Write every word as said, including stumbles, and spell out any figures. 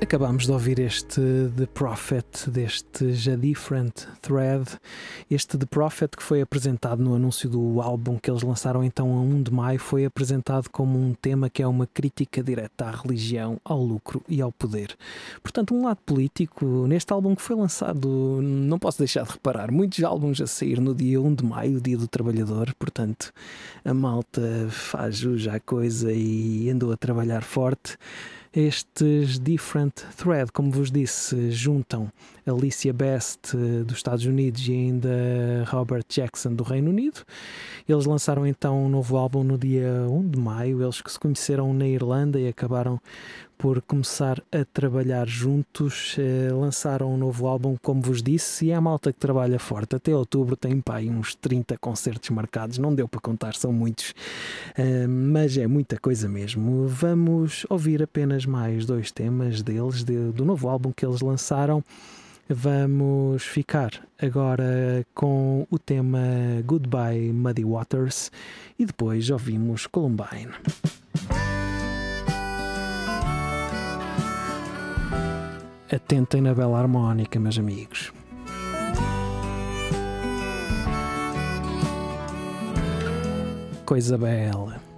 Acabámos de ouvir este The Prophet, deste A Different Thread, este The Prophet que foi apresentado no anúncio do álbum que eles lançaram então a primeiro de maio, foi apresentado como um tema que é uma crítica direta à religião, ao lucro e ao poder. Portanto, um lado político neste álbum que foi lançado, não posso deixar de reparar, muitos álbuns a sair no dia primeiro de maio, o dia do trabalhador, portanto a malta faz já a coisa e andou a trabalhar forte. Estes Different Thread, como vos disse, juntam Alicia Best dos Estados Unidos e ainda Robert Jackson do Reino Unido. Eles lançaram então um novo álbum no dia primeiro de maio, eles que se conheceram na Irlanda e acabaram por começar a trabalhar juntos, eh, lançaram um novo álbum, como vos disse, e é a malta que trabalha forte. Até outubro tem pá, uns trinta concertos marcados, não deu para contar, são muitos, eh, mas é muita coisa mesmo. Vamos ouvir apenas mais dois temas deles, de, do novo álbum que eles lançaram. Vamos ficar agora com o tema Goodbye Muddy Waters e depois ouvimos Columbine. Atentem na bela harmónica, meus amigos. Coisa bela.